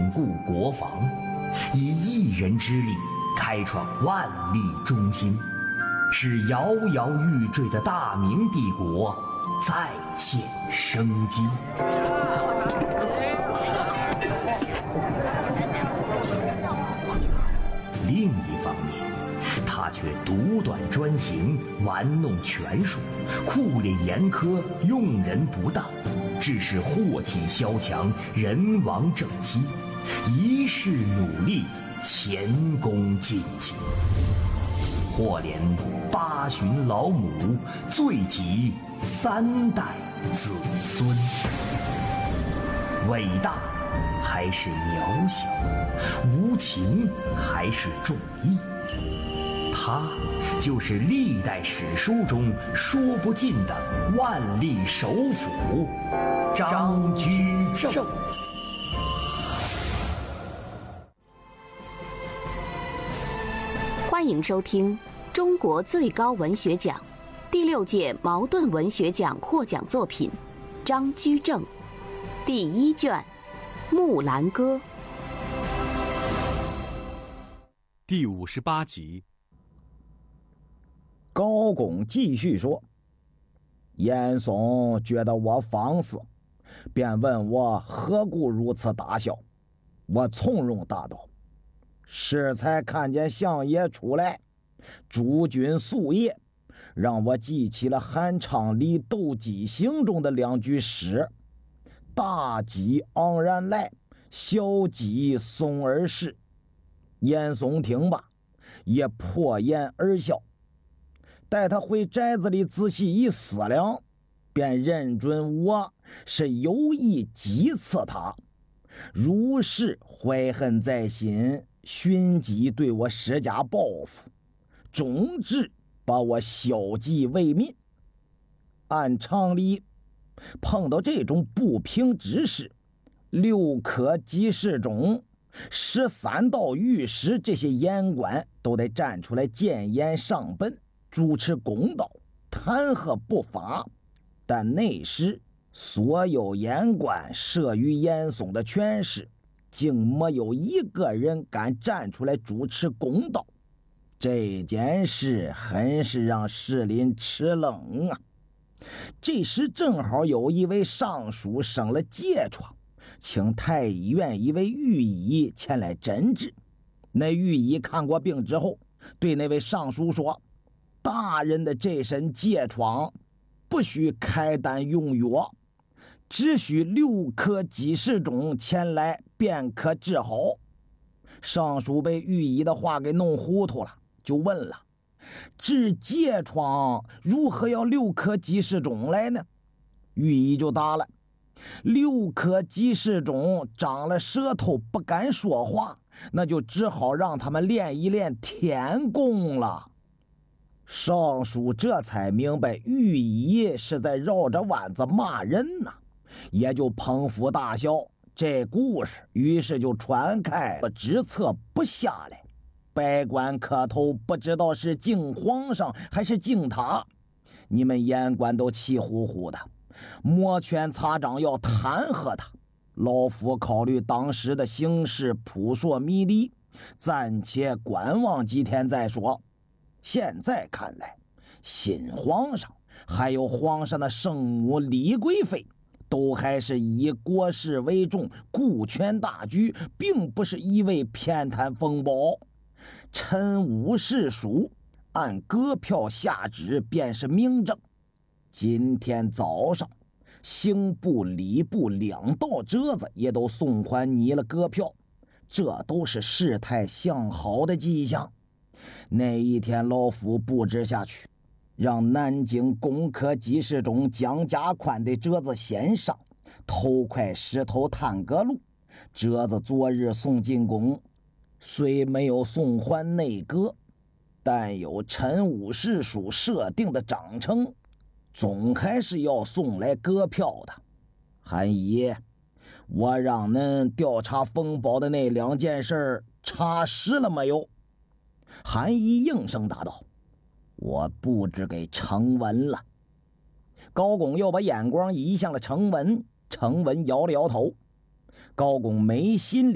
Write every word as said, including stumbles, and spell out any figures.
巩固国防，以一人之力开创万历中兴，使摇摇欲坠的大明帝国再现生机。另一方面，他却独断专行，玩弄权术，酷吏严苛，用人不当，致使祸起萧墙，人亡政息，一世努力，前功尽弃，或连八旬老母，罪及三代子孙。伟大还是渺小，无情还是重义，他就是历代史书中说不尽的万历首辅张居正。 欢迎收听中国最高文学奖第六届茅盾文学奖获奖作品张居正第一卷《木兰歌》 第五十八集。 高拱继续说，严嵩觉得我放肆，便问我何故如此大笑。我从容答道，适才看见相爷出来，诸君宿业，让我记起了韩昌黎斗鸡行中的两句诗：大鸡昂然来，小鸡松而逝。严嵩听罢，也破颜而笑。待他回宅子里仔细一思量，便认准我是有意讥刺他，如是怀恨在心，寻机对我施加报复，终至把我消极为民。按常理，碰到这种不平之事，六科给事中、十三道御史这些言官都得站出来谏言上本，主持公道，弹劾不法。但那时所有言官慑于严嵩的权势，竟没有一个人敢站出来主持公道。这件事很是让士林吃愣啊！这时正好有一位尚书生了疥疮，请太医院一位御医前来诊治。那御医看过病之后，对那位尚书说：大人的这身疥疮不需开单用药，只需六颗给事中前来便可治好。尚书被御医的话给弄糊涂了，就问了：治疥疮如何要六颗给事中来呢？御医就答了：六颗给事中长了舌头不敢说话，那就只好让他们练一练天功了。尚书这才明白御医是在绕着弯子骂人呢，也就捧腹大笑。这故事于是就传开，只策不下来。百官磕头，不知道是敬皇上还是敬他。你们言官都气呼呼的，摩拳擦掌要弹劾他。老夫考虑当时的形势扑朔迷离，暂且观望几天再说。现在看来，新皇上还有皇上的圣母李贵妃，都还是以国事为重，顾全大局，并不是一味偏袒风暴。臣无事属，按割票下旨便是明证。今天早上，刑部、礼部两道折子也都送还你了割票，这都是事态向好的迹象。那一天老夫布置下去，让南京工科给事中蒋家宽的折子先上，头块石头探阁路，折子昨日送进宫，虽没有送还内阁，但有陈武士署设定的章程，总还是要送来割票的。韩姨，我让恁调查风宝的那两件事查实了没有？韩姨应声答道：我布置给程文了。高拱又把眼光移向了程文，程文摇了摇头。高拱没心里